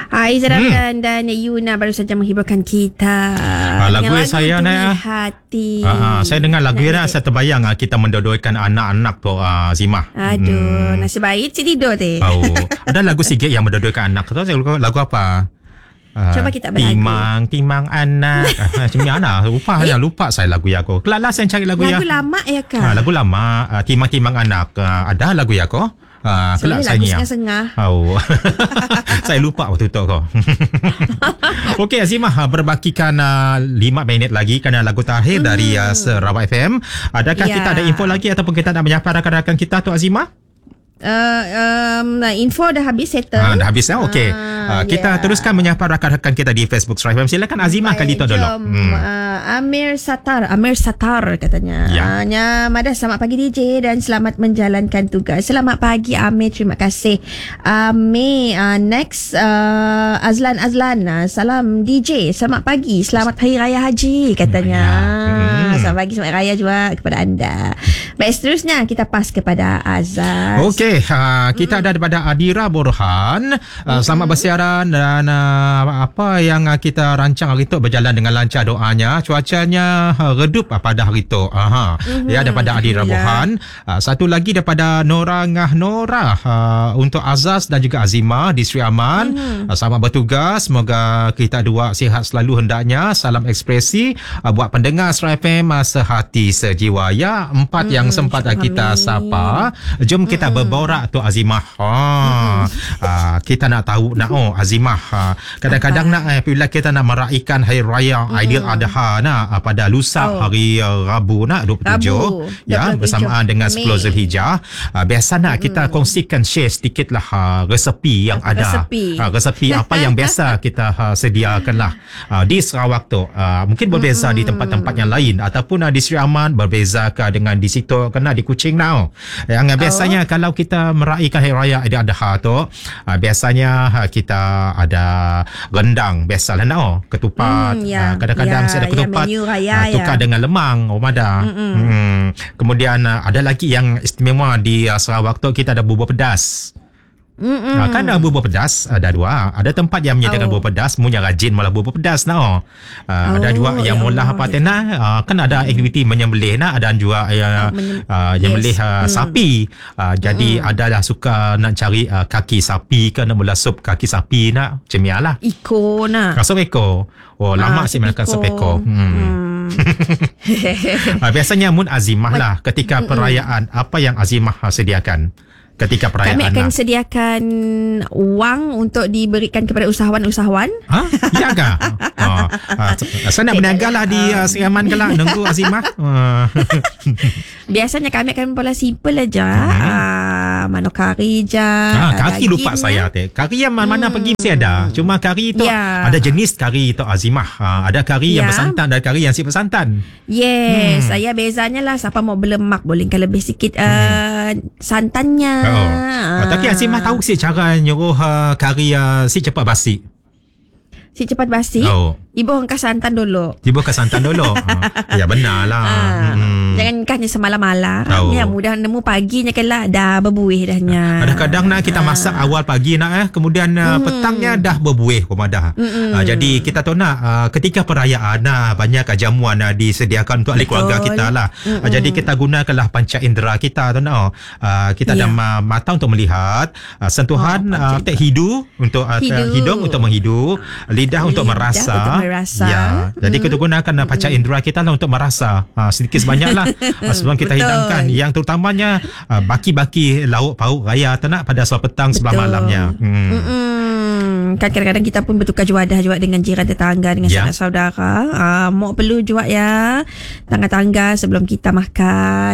Izzaran dan Yuna baru saja menghiburkan kita. Lagu yang saya nak hati. Saya dengar lagu ni saya terbayang kita mendodoikan anak-anak tu Zimah. Aduh, nasib baik cik tidur tu. Ada lagu sikit yang mendodoikan anak tu. Lagu apa? Coba kita berlagu. Timang anak. Macam mana? Lupa saya lagu ya aku. Kelala saya cari lagu ya. Lagu lama ya kan? Lagu lama. Timang anak. Ada lagu ya aku. Kelak saya ni. Saya lupa waktu tu kau. Okey Azimah, berbakikan 5 minit lagi kerana lagu terakhir dari Sarawak FM. Adakah kita ada info lagi ataupun kita nak menyapa rakan-rakan kita tu Azimah? Info dah habis settle. Dah habis Okey. Kita teruskan menyapa rakan-rakan kita di Facebook Sarawak FM. Silakan Azimah kali tu dulu. Amir Satar katanya. Madah selamat pagi DJ dan selamat menjalankan tugas. Selamat pagi Amir, terima kasih. Amir, next Azlan. Salam DJ, selamat pagi, selamat Hari Raya Haji katanya. Selamat pagi, selamat Raya juga kepada anda. Baik, seterusnya kita pas kepada Azaz. Okey, kita ada daripada Adira Borhan. Selamat bersiaran dan apa yang kita rancang hari itu berjalan dengan lancar doanya. Cuacanya redup pada hari itu. Ya, daripada Adira Borhan. Satu lagi daripada Nora untuk Azaz dan juga Azimah di Sri Aman. Selamat bertugas. Semoga kita dua sihat selalu hendaknya. Salam ekspresi buat pendengar Sri FM sehati sejiwa. Ya, 4 yang sempat kita sapa. Jom kita berborak tu Azimah. Kita nak tahu Azimah, kadang-kadang bila kita nak meraihkan Hari Raya Aidiladha pada lusa hari Rabu 27 ya, bersamaan dengan 10 Zulhijjah. Biasa nak kita kongsikan share sedikitlah resepi yang ada. Resepi apa yang biasa kita sediakanlah di Sarawak tu. Mungkin berbeza di tempat-tempat yang lain ataupun di Sri Aman, berbeza dengan di situ kena di Kuching yang biasanya kalau kita meraihkan Hari Raya Aidiladha tu biasanya kita ada rendang biasalah ketupat. Kadang-kadang mesti ada ketupat tukar dengan lemang Ramadan. Kemudian ada lagi yang istimewa di Sarawak tu, kita ada bubur pedas. Kan ada bubur pedas, ada dua. Ada tempat yang menyediakan bubur pedas, punya rajin malah bubur pedas ada juga yang mula kan ada aktiviti menyembelih ada juga menyembelih sapi. Jadi adalah suka nak cari kaki sapi nak mula sup kaki sapi macam nialah. Iko sup ekor. Lama sih makan sup ekor. Biasanya mun Azimah lah ketika perayaan, apa yang Azimah sediakan ketika perayaan? Kami akan sediakan wang untuk diberikan kepada usahawan-usahawan. Ya ke? Saya nak berniaga lah di Seraman ke lah. Nunggu Azimah. Biasanya kami akan pola simple aja. Mano kari je. Kari lupa saya. Kari yang mana pergi mesti ada. Cuma kari tu ada jenis kari tu Azimah. Ada kari yang bersantan, ada kari yang si bersantan. Yes. Saya bezanya lah. Siapa mau berlemak bolehkan lebih sikit santannya. Tapi Azimah tahu si cara nyuruh kari si cepat basi. Si cepat basi? Ibu angkat santan dulu. Ya benar lah. Jangan kahnya semalam-malam. Ya mudah nemu paginya kan dah berbuih dahnya. Kadang-kadang kita masak awal pagi kemudian petangnya dah berbuih dah. Jadi kita tahu ketika perayaan banyak jamuan disediakan untuk ahli keluarga kita lah. Jadi kita gunakanlah panca indera kita kita dah mata untuk melihat, sentuhan hidung untuk hidung untuk menghidu, lidah untuk merasa. Ya, jadi kita gunakan panca indera kita lah untuk merasa sedikit sebanyak lah sebelum kita hidangkan. Yang terutamanya baki-baki lauk pauk raya pada suap petang sebelah malamnya. Kan kadang-kadang kita pun bertukar juadah juga dengan jiran tetangga, dengan sanak saudara. Mau perlu juga tangga-tangga sebelum kita makan.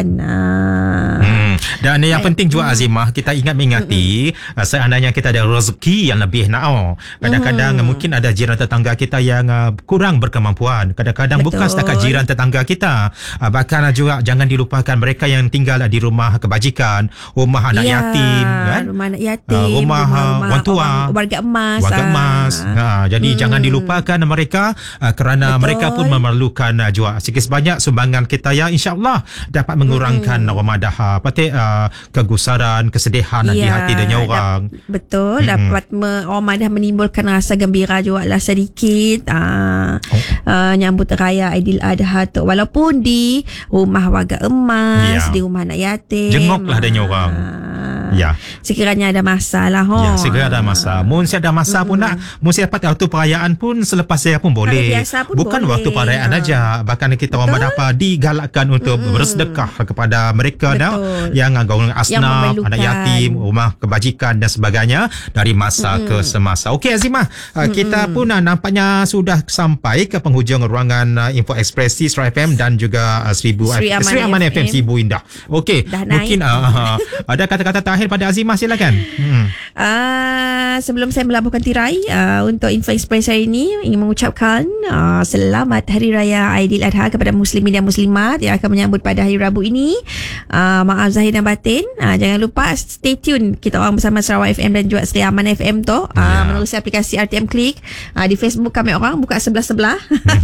Dan yang penting juga Azimah, kita mengingati seandainya kita ada rezeki yang lebih kadang-kadang mungkin ada jiran tetangga kita yang kurang berkemampuan. Kadang-kadang bukan setakat jiran tetangga kita, bahkan juga jangan dilupakan mereka yang tinggal di rumah kebajikan, rumah anak yatim rumah anak yatim, rumah orang tua, warga emas. Jadi jangan dilupakan mereka kerana mereka pun memerlukan juga sikit sebanyak sumbangan kita yang insya-Allah dapat mengurangkan Ramadan. sedikit kegusaran, kesedihan di hati dia orang. Betul, dapat dah menimbulkan rasa gembira juga lah sedikit. Nyambut raya Aidiladha tu, walaupun di rumah warga emas, di rumah anak yatim, jengoklah dia orang. Ya. Sekiranya ada masalah. Ya, sekiranya ada masa. Mun ada masa pun nak, mun dapat waktu perayaan pun selepas saya pun boleh. Pun bukan boleh. Waktu perayaan aja, bahkan kita orang dapat digalakkan untuk bersedekah kepada mereka yang golongan asnaf, anak yatim, rumah kebajikan dan sebagainya dari masa ke semasa. Okey Azimah, kita pun nampaknya sudah sampai ke penghujung ruangan Info Ekspresi Sri FM dan juga Sri Aman FM Sibu Indah. Okey, mungkin ada kata-kata terakhir pada Azimah, silakan. Sebelum saya melabuhkan tirai untuk Info Express hari ini, ingin mengucapkan selamat Hari Raya Aidiladha kepada muslimin dan muslimat yang akan menyambut pada hari Rabu ini. Maaf zahir dan batin. Jangan lupa stay tune kita orang bersama Sarawak FM dan juga Sri Aman FM tu menerusi aplikasi RTM Click. Di Facebook kami orang buka sebelah-sebelah.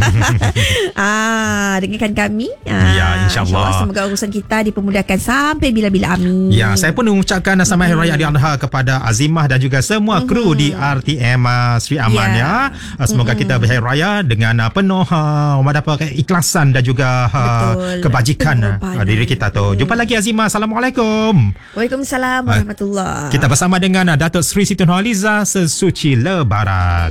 Dengarkan kami. InsyaAllah semoga urusan kita dipermudahkan sampai bila-bila, amin. Ya, saya pun mengucapkan selamat Hari Raya Aidiladha kepada Azimah dan juga semua kru di RTM Sri Aman semoga kita berhari raya dengan penuh ikhlasan dan juga kebajikan diri kita tu. Jumpa lagi Azimah. Assalamualaikum. Waalaikumsalam warahmatullahi. Kita bersama dengan Datuk Sri Siti Nurhaliza sesuci Lebaran.